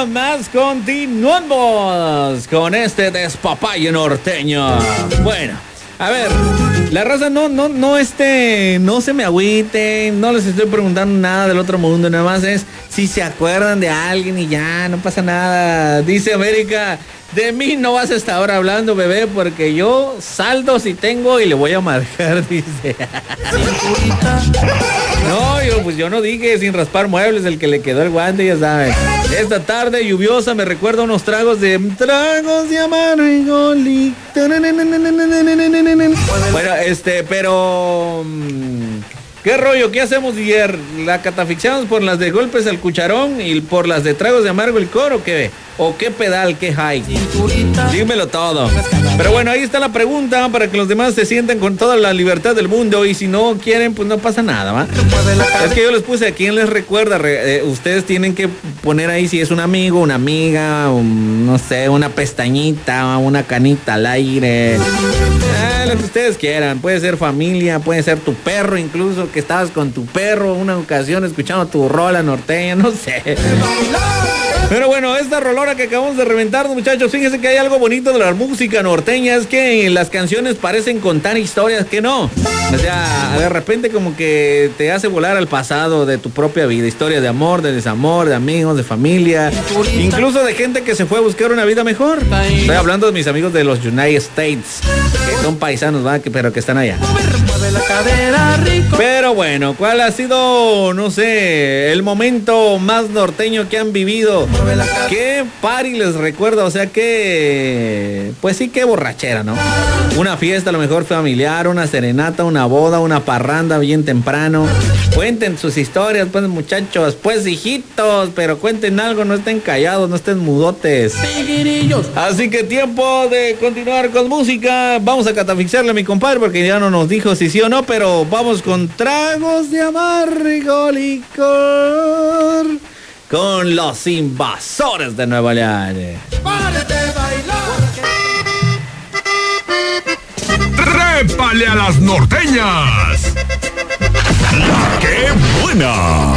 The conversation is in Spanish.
nada más, continuamos con este despapalle norteño. Bueno, a ver, la raza no se me agüiten, no les estoy preguntando nada del otro mundo, nada más es si se acuerdan de alguien y ya, no pasa nada. Dice América, de mí no vas a estar ahora hablando, bebé, porque yo saldo si tengo y le voy a marcar, dice. No, yo no dije sin raspar muebles, el que le quedó el guante, ya saben. Esta tarde lluviosa me recuerda unos tragos de amargo. Bueno, pero... ¿qué rollo? ¿Qué hacemos ayer? ¿La catafixiamos por las de golpes al cucharón y por las de tragos de amargo licor o qué? ¿O qué pedal, qué high? Dímelo todo. Pero bueno, ahí está la pregunta para que los demás se sientan con toda la libertad del mundo y si no quieren, pues no pasa nada, ¿va? Es que yo les puse a quién les recuerda. Ustedes tienen que poner ahí si es un amigo, una amiga, no sé, una pestañita, una canita al aire. Lo que ustedes quieran. Puede ser familia, puede ser tu perro, incluso que estabas con tu perro una ocasión escuchando tu rola norteña, no sé. Pero bueno, esta rolora que acabamos de reventar, muchachos, fíjense que hay algo bonito de la música norteña, es que las canciones parecen contar historias que no. O sea, de repente como que te hace volar al pasado de tu propia vida, historias de amor, de desamor, de amigos, de familia, incluso de gente que se fue a buscar una vida mejor. Estoy hablando de mis amigos de los United States, que son paisanos, ¿va? Pero que están allá. Pero bueno, ¿cuál ha sido, no sé, el momento más norteño que han vivido? ¿Qué party les recuerda? O sea, pues sí, qué borrachera, ¿no? Una fiesta a lo mejor familiar, una serenata, una boda, una parranda bien temprano. Cuenten sus historias, pues, muchachos, pues, hijitos, pero cuenten algo, no estén callados, no estén mudotes. Así que tiempo de continuar con música. Vamos a catafixiarle a mi compadre porque ya no nos dijo si sí o no, pero vamos con tragos de amargo licor con los Invasores de Nueva Orleans. ¡Trépale a las norteñas! ¡La que buena!